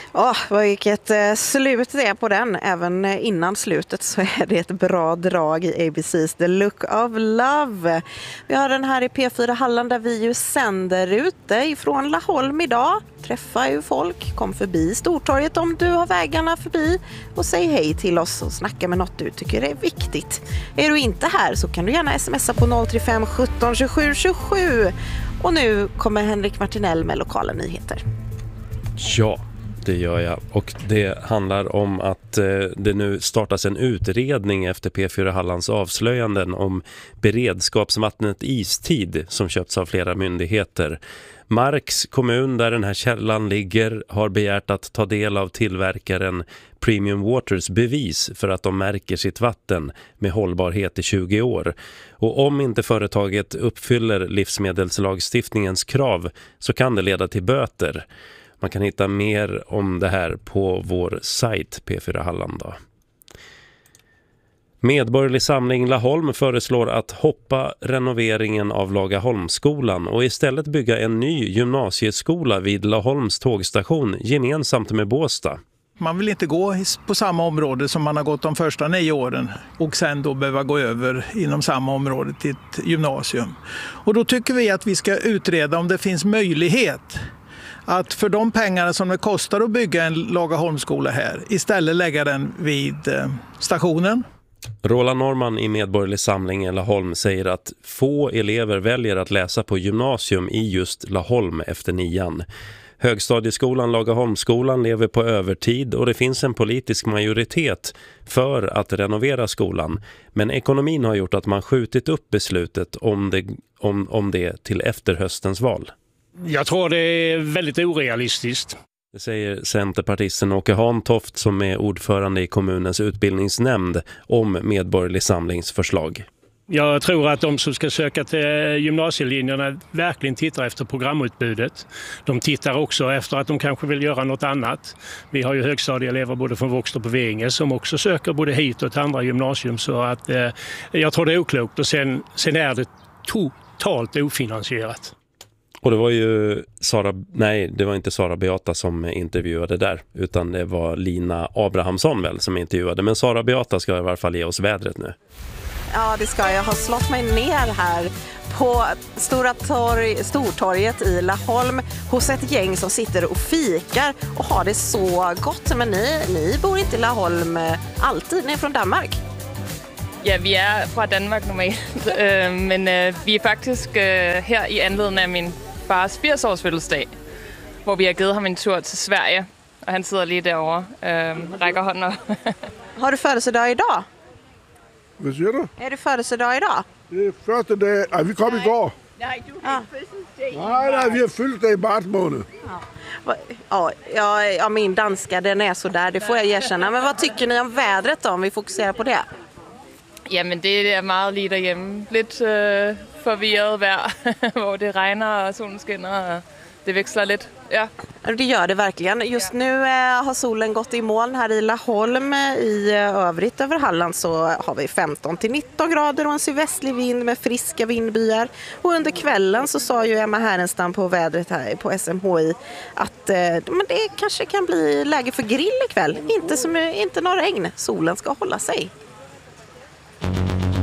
Vilket slut det är på den. Även innan slutet så är det ett bra drag i ABC's The Look of Love. Vi har den här i P4 Halland där vi ju sänder ute ifrån Laholm idag. Träffar ju folk, kom förbi Stortorget om du har vägarna förbi och säg hej till oss och snacka med något du tycker är viktigt. Är du inte här så kan du gärna smsa på 035 17 27 27. Och nu kommer Henrik Martinell med lokala nyheter. Ja, det gör jag. Och det handlar om att det nu startas en utredning efter P4 Hallands avslöjanden om beredskapsvattnet Istid som köpts av flera myndigheter. Marks kommun där den här källan ligger har begärt att ta del av tillverkaren Premium Waters bevis för att de märker sitt vatten med hållbarhet i 20 år. Och om inte företaget uppfyller livsmedelslagstiftningens krav så kan det leda till böter. Man kan hitta mer om det här på vår sajt P4 Halland då. Medborgerlig samling Laholm föreslår att hoppa renoveringen av Lagaholmsskolan och istället bygga en ny gymnasieskola vid Laholms tågstation gemensamt med Båstad. Man vill inte gå på samma område som man har gått de första 9 åren och sen då behöva gå över inom samma område till ett gymnasium. Och då tycker vi att vi ska utreda om det finns möjlighet att för de pengarna som det kostar att bygga en Lagaholmsskola här istället lägga den vid stationen. Roland Norman i Medborgerlig samling i Laholm säger att få elever väljer att läsa på gymnasium i just Laholm efter 9:an. Högstadieskolan Lagaholmsskolan lever på övertid och det finns en politisk majoritet för att renovera skolan. Men ekonomin har gjort att man skjutit upp beslutet om det till efter höstens val. Jag tror det är väldigt orealistiskt. Det säger centerpartisten Åke Hantoft som är ordförande i kommunens utbildningsnämnd om Medborgerlig samlings förslag. Jag tror att de som ska söka till gymnasielinjerna verkligen tittar efter programutbudet. De tittar också efter att de kanske vill göra något annat. Vi har ju högstadieelever både från Våxtorp och Veinge som också söker både hit och till andra gymnasium. Så att, jag tror det är oklokt och sen är det totalt ofinansierat. Och det var ju det var inte Sara Beata som intervjuade där utan det var Lina Abrahamsson väl som intervjuade. Men Sara Beata ska i alla fall ge oss vädret nu. Ja, det ska jag. Ha slått mig ner här på Stortorget i Laholm hos ett gäng som sitter och fikar och har det så gott. Men ni bor inte i Laholm alltid, ni är från Danmark. Ja, vi är från Danmark normalt, men vi är faktiskt här i anledning av min fars 80-årsfødselsdag, hvor vi har givet ham en tur till Sverige, och han sitter lige derovre, rækker hånden op. Har du födelsedag idag? Vad säger du? Är du födelsedag idag? Det är första dag. Vi kom igår. Nej, du har födelsedag. Nej, vi har fyllt det i mars månad. Ja, min danska den är så där, det får jag erkänna. Men vad tycker ni om vädret då, om vi fokuserar på det? Jamen, det är meget lige derhjemme. Lidt forvirret vejr, hvor det regner og solen skinner, og det växlar lite. Ja. Det gör det verkligen. Just nu har solen gått i moln här i Laholm. I övrigt över Halland så har vi 15-19 grader och en sydvästlig vind med friska vindbyar. Och under kvällen så sa ju Emma Härenstam på vädret här på SMHI att men det kanske kan bli läge för grill ikväll. Inte någon regn. Solen ska hålla sig.